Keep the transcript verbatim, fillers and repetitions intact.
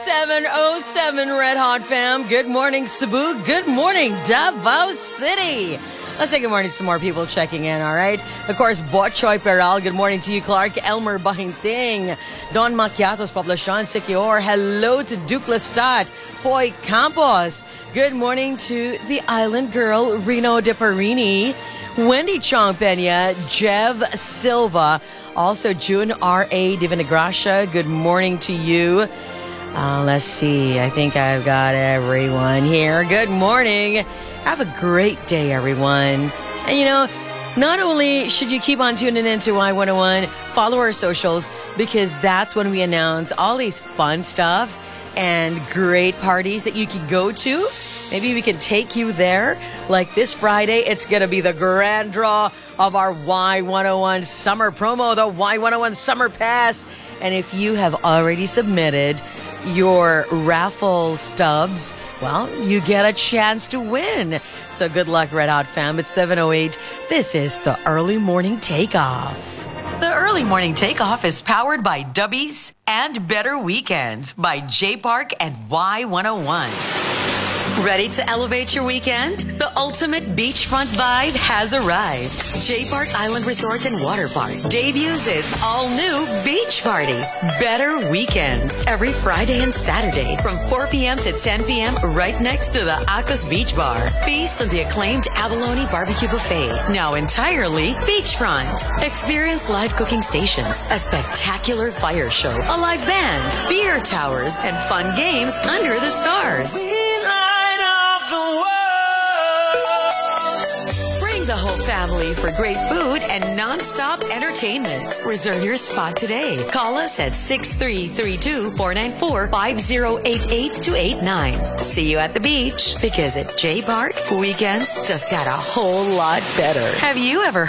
seven oh seven Red Hot fam. Good morning, Cebu. Good morning, Davao City. Let's say good morning to some more people checking in, all right? Of course, Botchoy Peral. Good morning to you, Clark. Elmer Bahinting. Don Macchiatos, Poblacion, Sikior. Hello to Duke Lestat. Hoy Campos. Good morning to the island girl, Reno De Parini. Wendy Chong Peña. Jev Silva. Also, June R A Divinagracia. Good morning to you. Uh, let's see. I think I've got everyone here. Good morning. Have a great day, everyone. And you know, not only should you keep on tuning into Y one oh one, follow our socials, because that's when we announce all these fun stuff and great parties that you can go to. Maybe we can take you there. Like this Friday, it's going to be the grand draw of our Y one oh one summer promo, the Y one oh one Summer Pass. And if you have already submitted your raffle stubs, well, you get a chance to win. So good luck, Red Hot fam. It's seven oh eight. This is the Early Morning Takeoff. The Early Morning Takeoff is powered by Dubbies and Better Weekends by J Park and Y one oh one. Ready to elevate your weekend? The ultimate beachfront vibe has arrived. J Park Island Resort and Water Park debuts its all-new beach party. Better Weekends every Friday and Saturday from four p.m. to ten p.m. right next to the Acos Beach Bar. Feast on the acclaimed Abalone Barbecue Buffet, now entirely beachfront. Experience live cooking stations, a spectacular fire show, a live band, beer towers, and fun games under the stars. Bring the whole family for great food and non-stop entertainment. Reserve your spot today. Call us at six three three two, four nine four, five zero eight eight to eight nine. See you at the beach, because at J Park, weekends just got a whole lot better. Have you ever